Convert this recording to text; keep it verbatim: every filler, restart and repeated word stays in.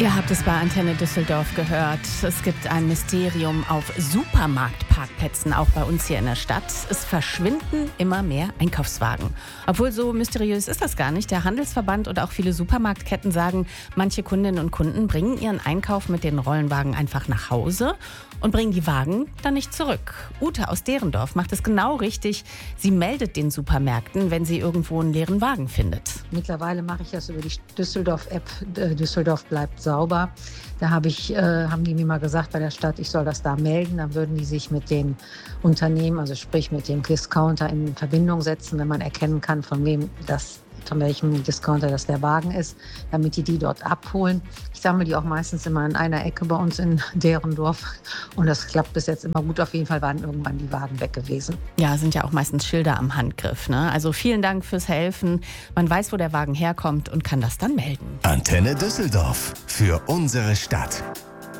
Ihr habt es bei Antenne Düsseldorf gehört. Es gibt ein Mysterium auf Supermarktparkplätzen, auch bei uns hier in der Stadt. Es verschwinden immer mehr Einkaufswagen. Obwohl, so mysteriös ist das gar nicht. Der Handelsverband und auch viele Supermarktketten sagen, manche Kundinnen und Kunden bringen ihren Einkauf mit den Rollenwagen einfach nach Hause und bringen die Wagen dann nicht zurück. Ute aus Derendorf macht es genau richtig. Sie meldet den Supermärkten, wenn sie irgendwo einen leeren Wagen findet. Mittlerweile mache ich das über die Düsseldorf-App. Düsseldorf bleibt sauber. Da habe ich, äh, haben die mir mal gesagt bei der Stadt, ich soll das da melden. Dann würden die sich mit den Unternehmen, also sprich mit dem Discounter in Verbindung setzen, wenn man erkennen kann, von wem das, von welchem Discounter das der Wagen ist, damit die die dort abholen. Ich sammle die auch meistens immer in einer Ecke bei uns in Derendorf und das klappt bis jetzt immer gut. Auf jeden Fall waren irgendwann die Wagen weg gewesen. Ja, sind ja auch meistens Schilder am Handgriff, ne? Also vielen Dank fürs Helfen. Man weiß, wo der Wagen herkommt und kann das dann melden. Antenne Düsseldorf für unsere Stadt.